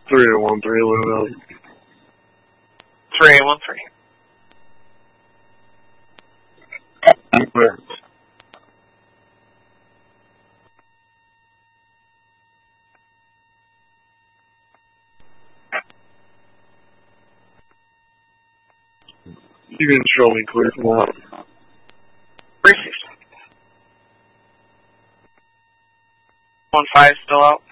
3813, let it out. 3813. Clear. You can show me clear from that. Received. 15 still out.